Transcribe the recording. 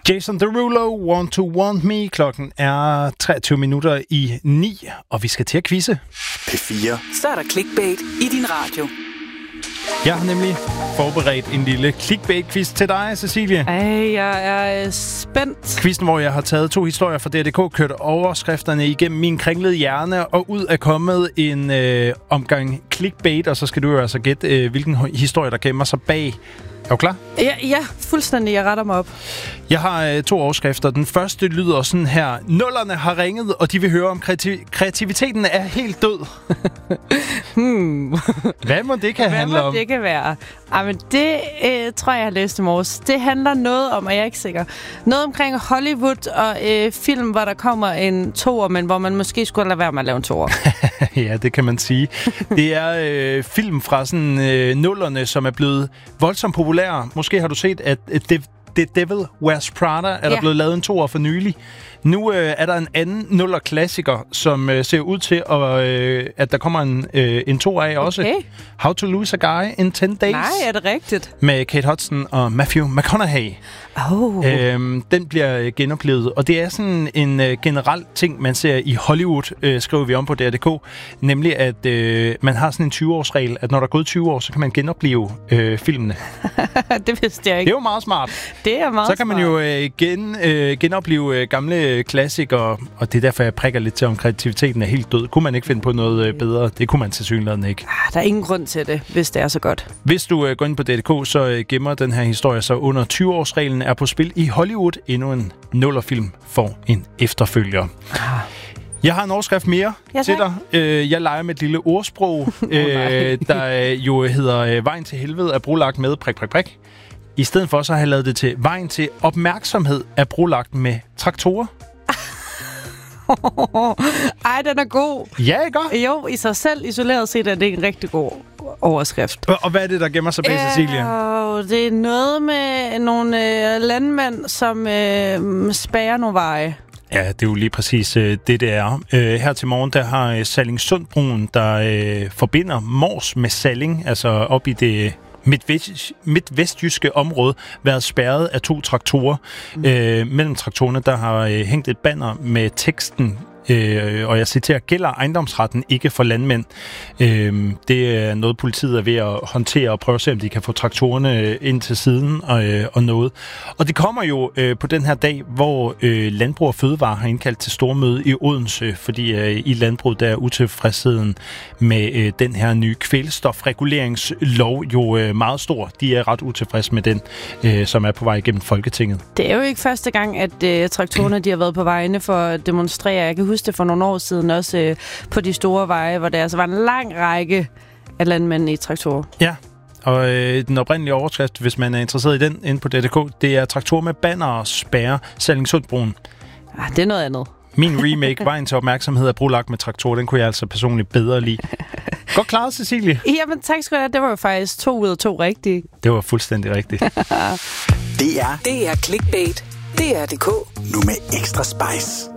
Jason Derulo, Want to Want Me. Klokken er 9:23, og vi skal til at quizze. P4. Så er der clickbait i din radio. Jeg har nemlig forberedt en lille clickbait-quiz til dig, Cecilie. Jeg er spændt. Quizzen, hvor jeg har taget 2 historier fra DRDK, kørt overskrifterne igennem min kringlede hjerne, og ud er kommet en omgang clickbait, og så skal du jo altså gætte, hvilken historie, der gemmer sig bag. Er du klar? Ja, fuldstændig. Jeg retter mig op. Jeg har 2 overskrifter. Den første lyder sådan her. Nullerne har ringet, og de vil høre om kreativiteten er helt død. Hvad må det kan handle om? Hvad må det kan være? Men det tror jeg har læst i morges. Det handler noget om, og jeg er ikke sikker, noget omkring Hollywood og film, hvor der kommer en toer, men hvor man måske skulle lade være med at lave en toer. Ja, det kan man sige. Det er film fra sådan nullerne, som er blevet voldsomt populære. Måske har du set, at The Devil Wears Prada er der blevet lavet en toer for nylig. Nu er der en anden nuller-klassiker, som ser ud til, at der kommer en toer af også. Okay. How to Lose a Guy in 10 Days. Nej, er det rigtigt? Med Kate Hudson og Matthew McConaughey. Den bliver genoplevet, og det er sådan en generel ting, man ser i Hollywood, skriver vi om på DRDK, nemlig at man har sådan en 20-årsregel, at når der er gået 20 år, så kan man genopleve filmene. Det vidste jeg ikke. Det er jo meget smart. Det er meget Så kan man jo genopleve gamle klassikere, og det er derfor, jeg prikker lidt til, om kreativiteten er helt død. Kunne man ikke finde på noget bedre? Det kunne man tilsyneladende ikke. Der er ingen grund til det, hvis det er så godt. Hvis du går ind på DRDK, så gemmer den her historie så under 20-årsreglen er på spil i Hollywood. Endnu en nullerfilm får en efterfølger. Jeg har en overskrift mere til dig. Jeg leger med et lille ordsprog, der jo hedder vejen til helvede er brolagt med ... I stedet for så har jeg lavet det til vejen til opmærksomhed er brolagt med traktorer. Ej, den er god. Ja, ikke? Jo, i sig selv isoleret set er det en rigtig god overskrift. Og hvad er det, der gemmer sig bag, Cecilie? Det er noget med nogle landmænd, som spærrer nogle veje. Ja, det er jo lige præcis det er. Her til morgen, der har Sallingsundbroen, der forbinder Mors med Salling, altså op i det midtvestjyske område, været spærret af 2 traktorer. Mellem traktorerne, der har hængt et banner med teksten, og jeg citerer, gælder ejendomsretten ikke for landmænd. Det er noget, politiet er ved at håndtere og prøve at se, om de kan få traktorerne ind til siden og noget. Og det kommer jo på den her dag, hvor Landbrug og Fødevare har indkaldt til stormøde i Odense, fordi i landbruget der er utilfredsheden med den her nye kvælstofreguleringslov jo meget stor. De er ret utilfredse med den, som er på vej igennem Folketinget. Det er jo ikke første gang, at traktorerne de har været på vejene for at demonstrere. Jeg kan huske det for nogle år siden også på de store veje, hvor der altså var en lang række af landmænd i traktorer. Ja, og den oprindelige overskrift, hvis man er interesseret i den inde på DRDK, det er traktorer med banner og spærre Sallingsundbroen. Det er noget andet. Min remake, vejen til opmærksomhed er brolagt med traktorer, den kunne jeg altså personligt bedre lide. Godt klaret, Cecilie. Jamen tak skal du have. Det var jo faktisk 2 ud af 2 rigtige. Det var fuldstændig rigtigt. Det er Clickbait. DRDK. Nu med ekstra spice.